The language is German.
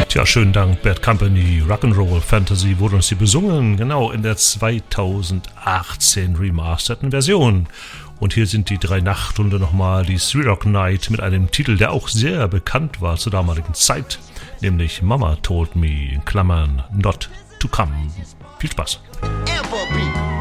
Tja, schönen Dank, Bad Company. Rock'n'Roll Fantasy wurde uns hier besungen, genau in der 2018 remasterten Version. Und hier sind die 3 Nachthunde nochmal, die Three Rock Night mit einem Titel, der auch sehr bekannt war zur damaligen Zeit, nämlich Mama Told Me, in Klammern, Not to Come. Viel Spaß. Ample